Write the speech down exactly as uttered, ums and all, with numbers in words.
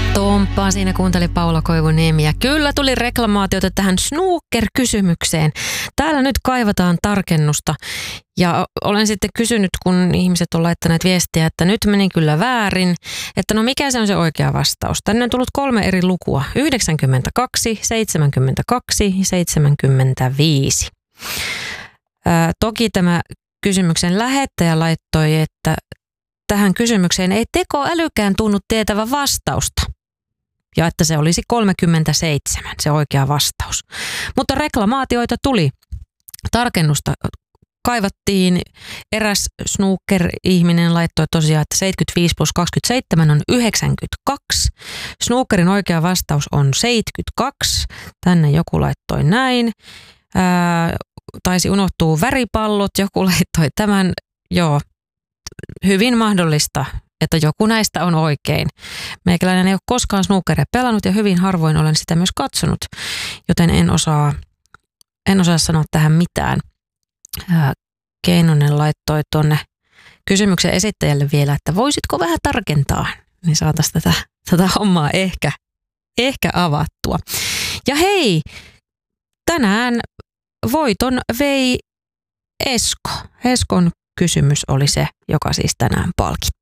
Tomppaa siinä kuunteli Paula Koivuniemi ja kyllä tuli reklamaatiota tähän snooker-kysymykseen. Täällä nyt kaivataan tarkennusta ja olen sitten kysynyt, kun ihmiset on laittaneet viestiä, että nyt meni kyllä väärin, että no mikä se on se oikea vastaus. Tänne on tullut kolme eri lukua, yhdeksänkymmentäkaksi, seitsemänkymmentäkaksi ja seitsemänkymmentäviisi. Ää, toki tämä kysymyksen lähettäjä laittoi, että tähän kysymykseen ei tekoälykään tunnu tietävän vastausta. Ja että se olisi kolmekymmentäseitsemän, se oikea vastaus. Mutta reklamaatioita tuli. Tarkennusta kaivattiin. Eräs snooker-ihminen laittoi tosiaan, että seitsemänkymmentäviisi plus kaksikymmentäseitsemän on yhdeksänkymmentäkaksi. Snookerin oikea vastaus on seitsemänkymmentäkaksi. Tänne joku laittoi näin. Ää, taisi unohtua väripallot. Joku laittoi tämän. Joo, hyvin mahdollista, että joku näistä on oikein. Meikäläinen ei ole koskaan snookeria pelannut ja hyvin harvoin olen sitä myös katsonut, joten en osaa, en osaa sanoa tähän mitään. Ää, Keinonen laittoi tuonne kysymyksen esittäjälle vielä, että voisitko vähän tarkentaa, niin saataisiin tätä, tätä hommaa ehkä, ehkä avattua. Ja hei, tänään voiton vei Esko. Eskon kysymys oli se, joka siis tänään palkittiin.